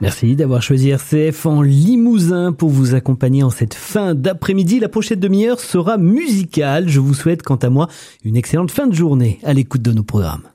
Merci d'avoir choisi RCF en Limousin pour vous accompagner en cette fin d'après-midi. La prochaine demi-heure sera musicale. Je vous souhaite quant à moi une excellente fin de journée à l'écoute de nos programmes.